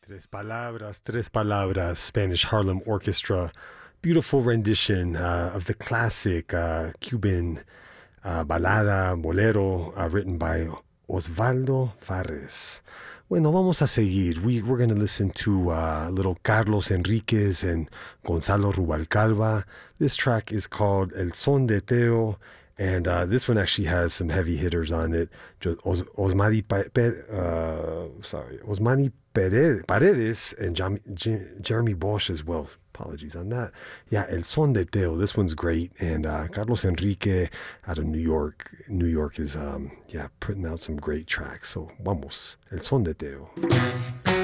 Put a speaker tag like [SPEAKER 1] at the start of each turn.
[SPEAKER 1] Tres Palabras, Spanish Harlem Orchestra. Beautiful rendition of the classic Cuban balada, bolero, written by Osvaldo Fares. Bueno, vamos a seguir. We're going to listen to little Carlos Enriquez and Gonzalo Rubalcalva. This track is called El Son de Teo, and this one actually has some heavy hitters on it. Osmani Paredes and Jeremy Bosch as well. Apologies on that. Yeah, El Son de Teo. This one's great. And Carlos Enrique out of New York. New York is, putting out some great tracks. So, vamos. El Son de Teo.